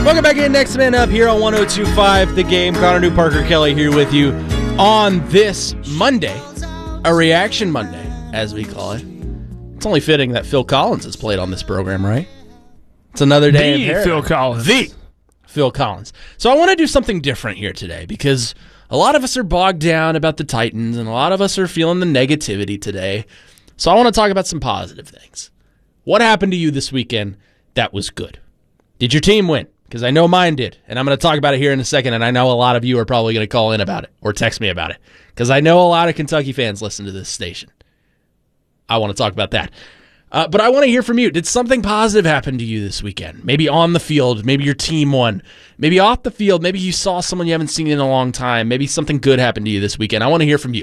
Welcome back in. Next Man Up here on 102.5 The Game. Connor New, Parker Kelly here with you on this Monday, a reaction Monday, as we call it. It's only fitting that Phil Collins has played on this program, right? It's another day in paradise. Phil Collins. The Phil Collins. So I want to do something different here today because a lot of us are bogged down about the Titans and a lot of us are feeling the negativity today. So I want to talk about some positive things. What happened to you this weekend that was good? Did your team win? Because I know mine did, and I'm going to talk about it here in a second, and I know a lot of you are probably going to call in about it or text me about it because I know a lot of Kentucky fans listen to this station. I want to talk about that. But I want to hear from you. Did something positive happen to you this weekend? Maybe on the field. Maybe your team won. Maybe off the field. Maybe you saw someone you haven't seen in a long time. Maybe something good happened to you this weekend. I want to hear from you.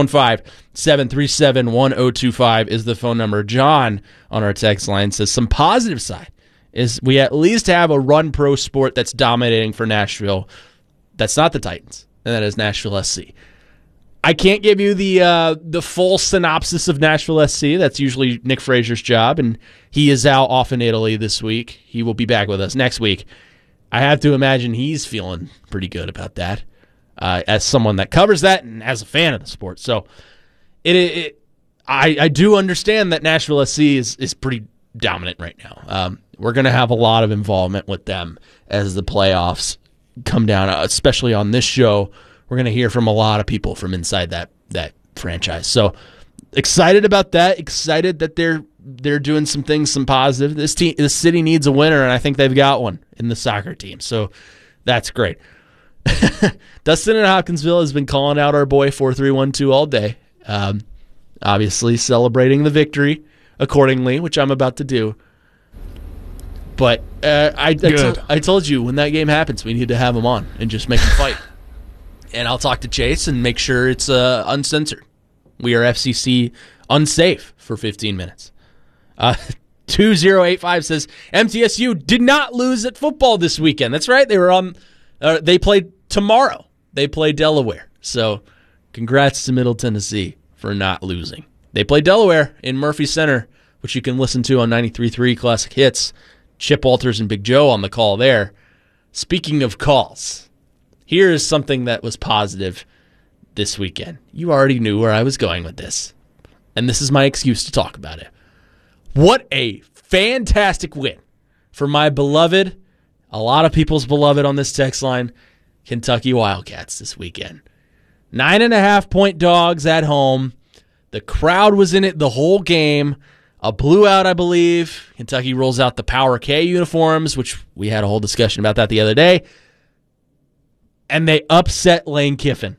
615-737-1025 is the phone number. John on our text line says some positive side is we at least have a run pro sport that's dominating for Nashville. That's not the Titans, and that is Nashville SC. I can't give you the full synopsis of Nashville SC. That's usually Nick Fraser's job, and he is out off in Italy this week. He will be back with us next week. I have to imagine he's feeling pretty good about that as someone that covers that and as a fan of the sport. So I do understand that Nashville SC is pretty dominant right now. We're going to have a lot of involvement with them as the playoffs come down, especially on this show. We're going to hear from a lot of people from inside that franchise. So excited about that. Excited that they're doing some things, some positive. This city needs a winner, and I think they've got one in the soccer team. So that's great. Dustin in Hopkinsville has been calling out our boy 4312 all day. Obviously celebrating the victory accordingly, which I'm about to do. But I told you when that game happens, we need to have him on and just make him fight. And I'll talk to Chase and make sure it's uncensored. We are FCC unsafe for 15 minutes. 2085 says MTSU did not lose at football this weekend. That's right. They were on. They played tomorrow. They play Delaware. So congrats to Middle Tennessee for not losing. They play Delaware in Murphy Center, which you can listen to on 93.3 Classic Hits. Chip Walters and Big Joe on the call there. Speaking of calls, here is something that was positive this weekend. You already knew where I was going with this, and this is my excuse to talk about it. What a fantastic win for my beloved, a lot of people's beloved on this text line, Kentucky Wildcats this weekend. 9.5-point dogs at home. The crowd was in it the whole game. A blowout, I believe. Kentucky rolls out the Power K uniforms, which we had a whole discussion about that the other day. And they upset Lane Kiffin.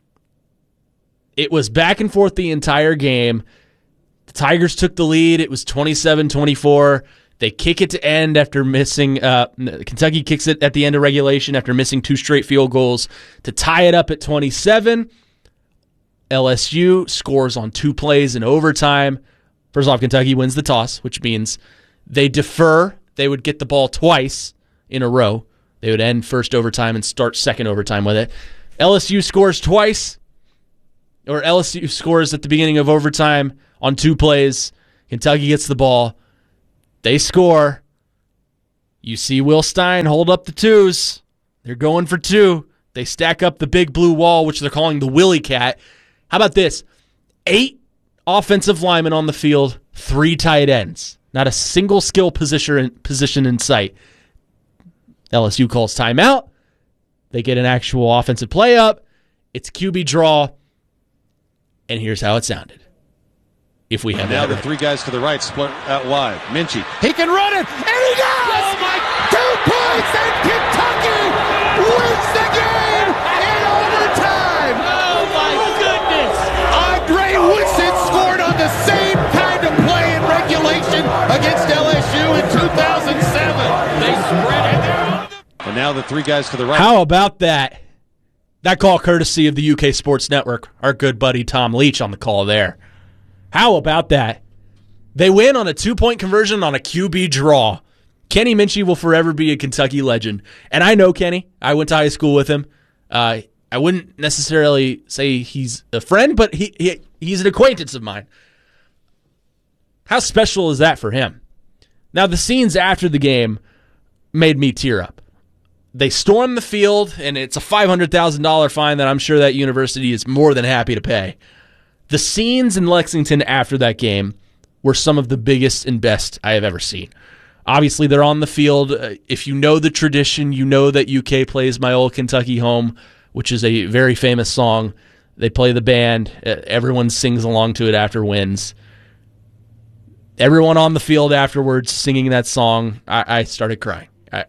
It was back and forth the entire game. The Tigers took the lead. It was 27-24. They kick it to end after missing. Kentucky kicks it at the end of regulation after missing 2 straight field goals to tie it up at 27. LSU scores on 2 plays in overtime. First off, Kentucky wins the toss, which means they defer. They would get the ball twice in a row. They would end first overtime and start second overtime with it. LSU scores twice, or LSU scores at the beginning of overtime on 2 plays. Kentucky gets the ball. They score. You see Will Stein hold up the 2s. They're going for 2. They stack up the big blue wall, which they're calling the Willie Cat. How about this? 8 offensive linemen on the field, 3 tight ends. Not a single skill position in sight. LSU calls timeout. They get an actual offensive play up. It's QB draw. And here's how it sounded. If we have now the 3 guys to the right split out wide. Minchie. He can run it, and he does! Oh my! 2 points, and Kentucky wins the game in overtime! Oh my goodness! Andre Woodson scored on the same kind of play in regulation against LSU in 2007. They spread it there. And now the 3 guys to the right. How about that? That call courtesy of the UK Sports Network. Our good buddy Tom Leach on the call there. How about that? They win on a 2-point conversion on a QB draw. Kenny Minchie will forever be a Kentucky legend. And I know Kenny. I went to high school with him. I wouldn't necessarily say he's a friend, but he's an acquaintance of mine. How special is that for him? Now, the scenes after the game made me tear up. They storm the field, and it's a $500,000 fine that I'm sure that university is more than happy to pay. The scenes in Lexington after that game were some of the biggest and best I have ever seen. Obviously, they're on the field. If you know the tradition, you know that UK plays My Old Kentucky Home, which is a very famous song. They play the band. Everyone sings along to it after wins. Everyone on the field afterwards singing that song, I started crying.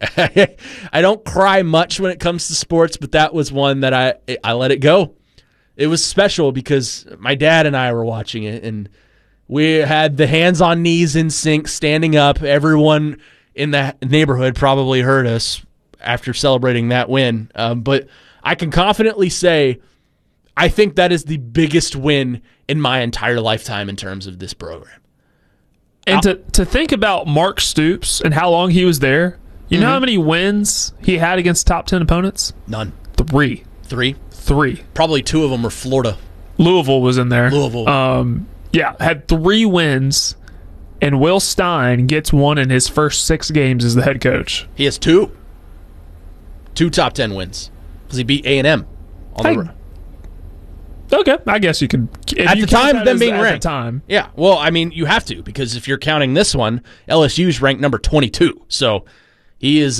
I don't cry much when it comes to sports, but that was one that I let it go. It was special because my dad and I were watching it, and we had the hands on knees in sync, standing up. Everyone in the neighborhood probably heard us after celebrating that win. But I can confidently say I think that is the biggest win in my entire lifetime in terms of this program. And to think about Mark Stoops and how long he was there, you know how many wins he had against top 10 opponents? None. 3. 3? 3. Probably 2 of them were Florida. Louisville was in there. Louisville. Yeah, had 3 wins, and Will Stein gets one in his first 6 games as the head coach. He has 2. 2 top 10 wins because he beat A&M on the road. Okay, I guess you could. At the time, them being ranked. Time. Yeah, well, I mean, you have to, because if you're counting this one, LSU's ranked number 22. So he is,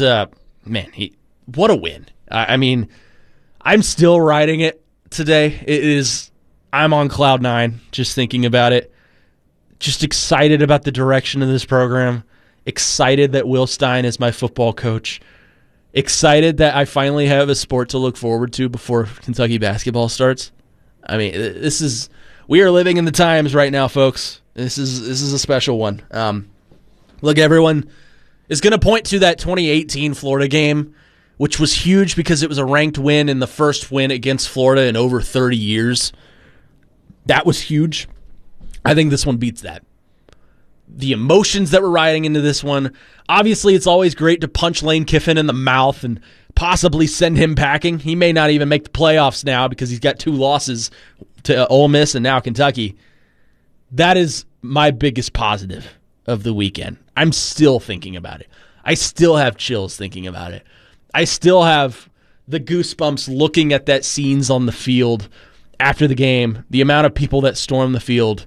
what a win. I mean, I'm still riding it today. I'm on cloud 9 just thinking about it. Just excited about the direction of this program. Excited that Will Stein is my football coach. Excited that I finally have a sport to look forward to before Kentucky basketball starts. I mean, we are living in the times right now, folks. This is a special one. Look, everyone is going to point to that 2018 Florida game, which was huge because it was a ranked win and the first win against Florida in over 30 years. That was huge. I think this one beats that. The emotions that we're riding into this one, obviously it's always great to punch Lane Kiffin in the mouth and possibly send him packing. He may not even make the playoffs now because he's got 2 losses to Ole Miss and now Kentucky. That is my biggest positive of the weekend. I'm still thinking about it. I still have chills thinking about it. I still have the goosebumps looking at that scenes on the field after the game, the amount of people that stormed the field.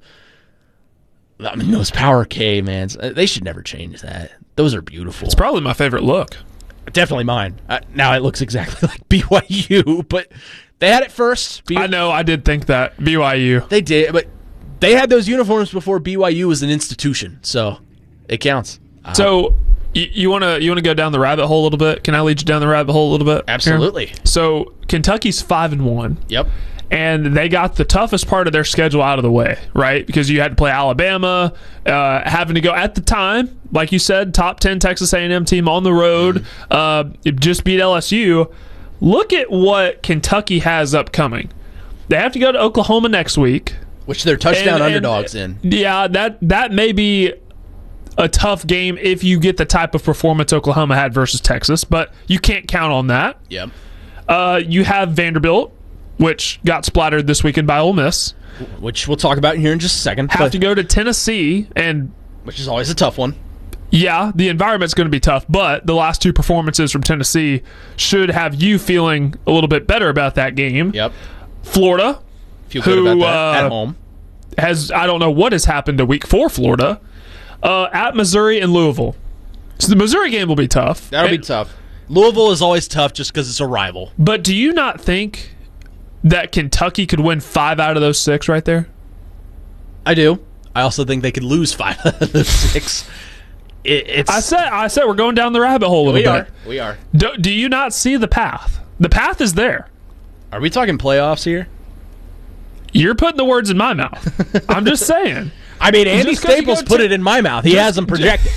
I mean, those Power K, man, they should never change that. Those are beautiful. It's probably my favorite look. Definitely mine. Now it looks exactly like BYU, but they had it first. I know, I did think that. BYU. They did, but they had those uniforms before BYU was an institution, so it counts. So you want to go down the rabbit hole a little bit? Can I lead you down the rabbit hole a little bit? Absolutely. Here? So Kentucky's 5-1. Yep. And they got the toughest part of their schedule out of the way, right? Because you had to play Alabama, having to go at the time, like you said, top 10 Texas A&M team on the road, just beat LSU. Look at what Kentucky has upcoming. They have to go to Oklahoma next week, which they're touchdown underdogs in. Yeah, that may be a tough game if you get the type of performance Oklahoma had versus Texas, but you can't count on that. Yep. You have Vanderbilt, which got splattered this weekend by Ole Miss, which we'll talk about here in just a second. Have to go to Tennessee, and which is always a tough one. Yeah, the environment's going to be tough, but the last 2 performances from Tennessee should have you feeling a little bit better about that game. Yep. Florida, feel good about that at home. I don't know what has happened to Week 4 Florida. At Missouri and Louisville. So the Missouri game will be tough. That'll be tough. Louisville is always tough just because it's a rival. But do you not think that Kentucky could win 5 out of those 6 right there? I do. I also think they could lose 5 out of those 6. I said we're going down the rabbit hole a little bit. We are. Do you not see the path? The path is there. Are we talking playoffs here? You're putting the words in my mouth. I'm just saying. I mean, Andy Staples put it in my mouth. He has them projected.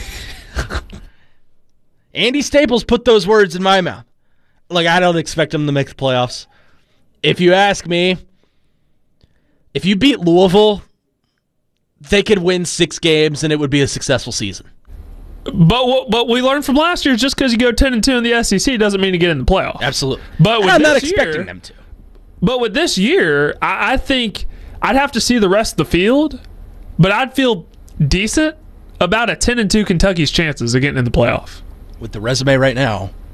Andy Staples put those words in my mouth. Like, I don't expect them to make the playoffs. If you ask me, if you beat Louisville, they could win 6 games and it would be a successful season. But what we learned from last year is just because you go 10-2 in the SEC doesn't mean you get in the playoffs. Absolutely. But I'm not expecting them to. But with this year, I think I'd have to see the rest of the field, but I'd feel decent about a 10-2 Kentucky's chances of getting in the playoff. With the resume right now,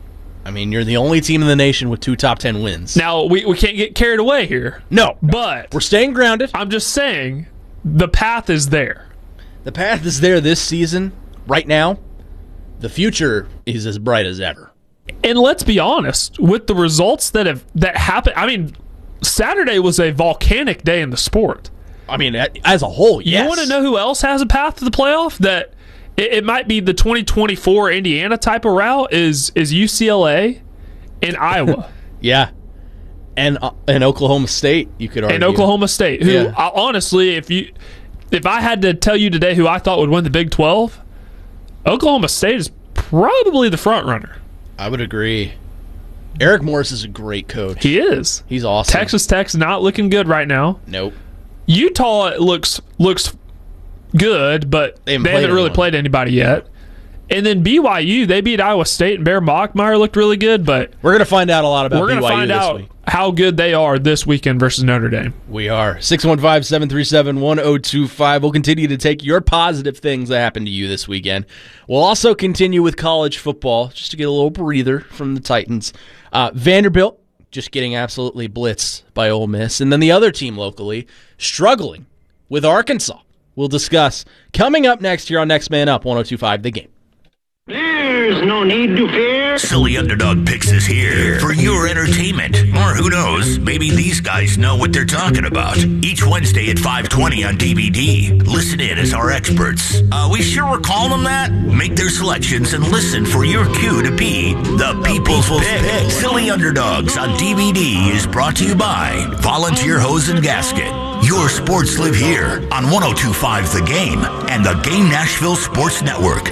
I mean, you're the only team in the nation with 2 top 10 wins. Now, we can't get carried away here. No. But We're staying grounded. I'm just saying the path is there. The path is there this season, right now. The future is as bright as ever. And let's be honest, with the results that happened, I mean, Saturday was a volcanic day in the sport. I mean, as a whole, yes. You want to know who else has a path to the playoff? That it might be the 2024 Indiana type of route is UCLA and Iowa. Yeah. And Oklahoma State, you could argue. And Oklahoma State, who honestly, if I had to tell you today who I thought would win the Big 12, Oklahoma State is probably the front runner. I would agree. Eric Morris is a great coach. He is. He's awesome. Texas Tech's not looking good right now. Nope. Utah looks good, but they haven't really played anybody yet. And then BYU, they beat Iowa State, and Bear Mockmeyer looked really good, but we're going to find out a lot about BYU this week. We're going to find out how good they are this weekend versus Notre Dame. We are. 615-737-1025. We'll continue to take your positive things that happened to you this weekend. We'll also continue with college football, just to get a little breather from the Titans. Vanderbilt just getting absolutely blitzed by Ole Miss. And then the other team locally struggling with Arkansas. We'll discuss coming up next here on Next Man Up, 102.5 The Game. There's no need to fear. Silly Underdog Picks is here for your entertainment. Or who knows, maybe these guys know what they're talking about. Each Wednesday at 5:20 on DVD. Listen in as our experts. We sure we're calling them that? Make their selections and listen for your cue to be the People's Pick. Silly Underdogs on DVD is brought to you by Volunteer Hose and Gasket. Your sports live here on 102.5 The Game and the Game Nashville Sports Network.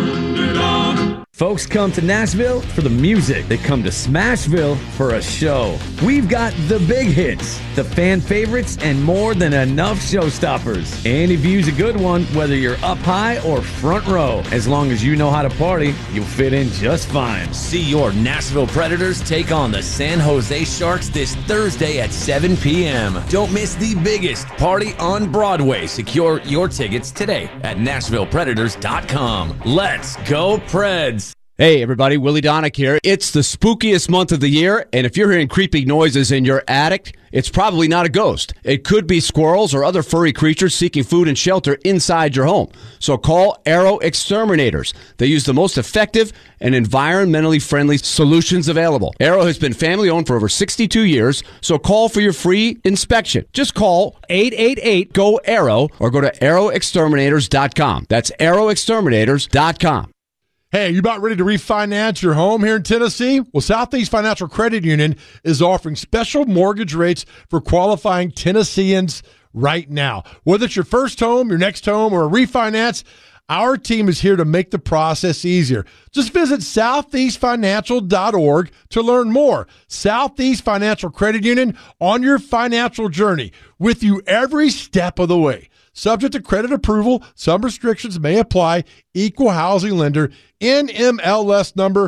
Folks come to Nashville for the music. They come to Smashville for a show. We've got the big hits, the fan favorites, and more than enough showstoppers. Any view's a good one, whether you're up high or front row. As long as you know how to party, you'll fit in just fine. See your Nashville Predators take on the San Jose Sharks this Thursday at 7 p.m. Don't miss the biggest party on Broadway. Secure your tickets today at NashvillePredators.com. Let's go, Preds! Hey everybody, Willie Donick here. It's the spookiest month of the year, and if you're hearing creepy noises in your attic, it's probably not a ghost. It could be squirrels or other furry creatures seeking food and shelter inside your home. So call Arrow Exterminators. They use the most effective and environmentally friendly solutions available. Arrow has been family-owned for over 62 years, so call for your free inspection. Just call 888-GO-ARROW or go to arrowexterminators.com. That's arrowexterminators.com. Hey, are you about ready to refinance your home here in Tennessee? Well, Southeast Financial Credit Union is offering special mortgage rates for qualifying Tennesseans right now. Whether it's your first home, your next home, or a refinance, our team is here to make the process easier. Just visit southeastfinancial.org to learn more. Southeast Financial Credit Union, on your financial journey, with you every step of the way. Subject to credit approval, some restrictions may apply. Equal housing lender, NMLS number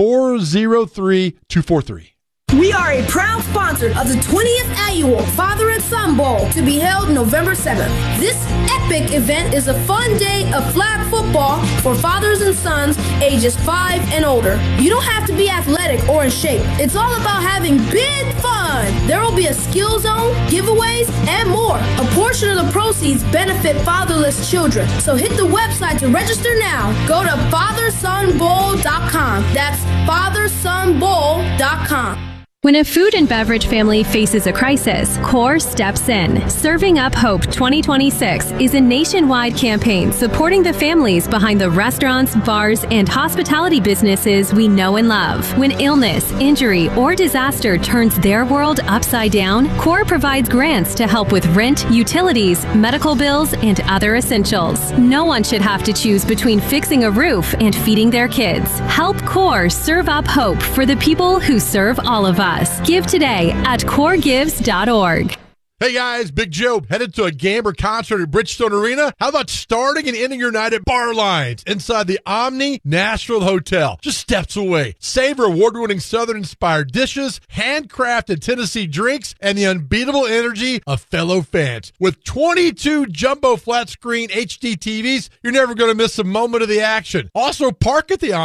403243. We are a proud sponsor of the 20th Annual Father and Son Bowl to be held November 7th. This epic event is a fun day of flag football for fathers and sons ages 5 and older. You don't have to be athletic or in shape. It's all about having big fun. There will be a skill zone, giveaways, and more. A portion of the proceeds benefit fatherless children. So hit the website to register now. Go to fathersonbowl.com. That's fathersonbowl.com. When a food and beverage family faces a crisis, CORE steps in. Serving Up Hope 2026 is a nationwide campaign supporting the families behind the restaurants, bars, and hospitality businesses we know and love. When illness, injury, or disaster turns their world upside down, CORE provides grants to help with rent, utilities, medical bills, and other essentials. No one should have to choose between fixing a roof and feeding their kids. Help CORE serve up hope for the people who serve all of us. Give today at coregives.org. Hey guys, Big Joe, headed to a game or concert at Bridgestone Arena? How about starting and ending your night at Bar Lines inside the Omni Nashville Hotel, just steps away? Savor award-winning Southern-inspired dishes, handcrafted Tennessee drinks, and the unbeatable energy of fellow fans. With 22 jumbo flat-screen HD TVs, you're never going to miss a moment of the action. Also, park at the Omni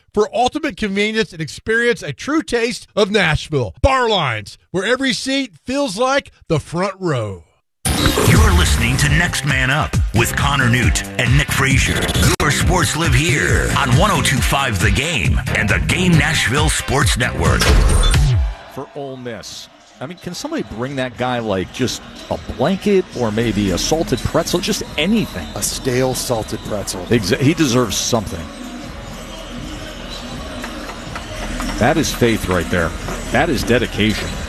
for ultimate convenience and experience a true taste of Nashville. Bar Lines, where every seat feels like the front row. You're listening to Next Man Up with Connor Newt and Nick Frazier. Your sports live here on 102.5 The Game and the Game Nashville Sports Network. For Ole Miss, I mean, can somebody bring that guy like just a blanket or maybe a salted pretzel, just anything? A stale salted pretzel. He deserves something. That is faith right there. That is dedication.